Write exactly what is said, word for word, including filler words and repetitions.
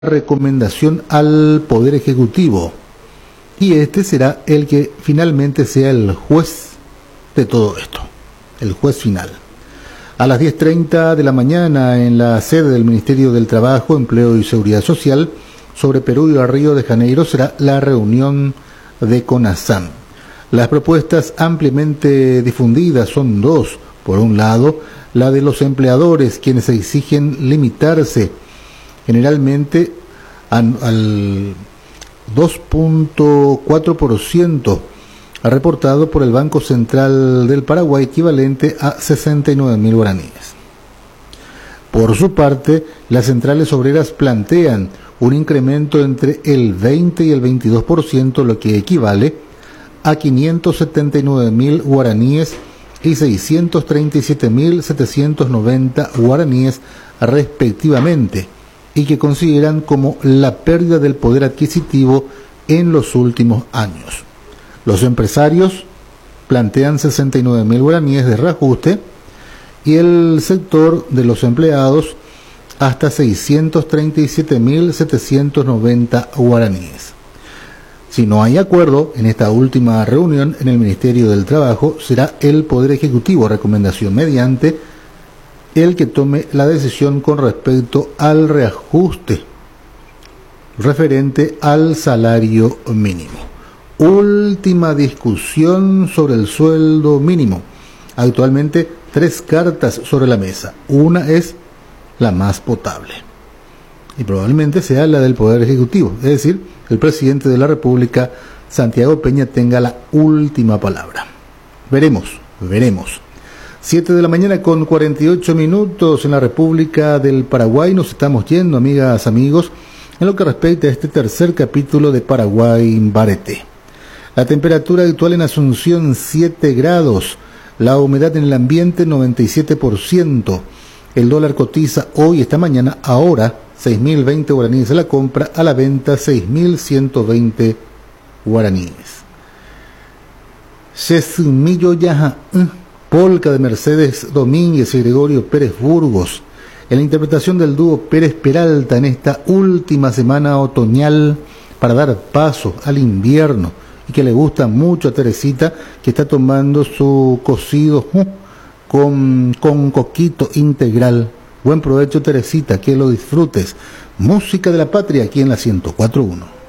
recomendación al Poder Ejecutivo, y este será el que finalmente sea el juez de todo esto, el juez final. A las diez treinta de la mañana, en la sede del Ministerio del Trabajo, Empleo y Seguridad Social, sobre Perú y Río de Janeiro, será la reunión de CONASAM. Las propuestas ampliamente difundidas son dos. Por un lado, la de los empleadores, quienes exigen limitarse generalmente al dos punto cuatro por ciento, reportado por el Banco Central del Paraguay, equivalente a sesenta y nueve mil guaraníes. Por su parte, las centrales obreras plantean un incremento entre el veinte y el veintidós por ciento, lo que equivale a quinientos setenta y nueve mil guaraníes y seiscientos treinta y siete mil setecientos noventa guaraníes respectivamente, y que consideran como la pérdida del poder adquisitivo en los últimos años. Los empresarios plantean sesenta y nueve mil guaraníes de reajuste y el sector de los empleados hasta seiscientos treinta y siete mil setecientos noventa guaraníes. Si no hay acuerdo en esta última reunión en el Ministerio del Trabajo, será el Poder Ejecutivo, recomendación mediante, el que tome la decisión con respecto al reajuste referente al salario mínimo. Última discusión sobre el sueldo mínimo. Actualmente tres cartas sobre la mesa. Una es la más potable y probablemente sea la del Poder Ejecutivo, es decir, el presidente de la República, Santiago Peña, tenga la última palabra. Veremos, veremos. siete de la mañana con cuarenta y ocho minutos en la República del Paraguay. Nos estamos yendo, amigas, amigos, en lo que respecta a este tercer capítulo de Paraguay Bareté. La temperatura actual en Asunción, siete grados. La humedad en el ambiente, noventa y siete por ciento. El dólar cotiza hoy, esta mañana, ahora, seis mil veinte guaraníes a la compra, a la venta, seis mil ciento veinte guaraníes. Sesumillo Yaja, polca de Mercedes Domínguez y Gregorio Pérez Burgos, en la interpretación del dúo Pérez Peralta en esta última semana otoñal para dar paso al invierno, y que le gusta mucho a Teresita, que está tomando su cocido uh, con, con coquito integral. Buen provecho, Teresita, que lo disfrutes. Música de la Patria aquí en la ciento cuatro punto uno.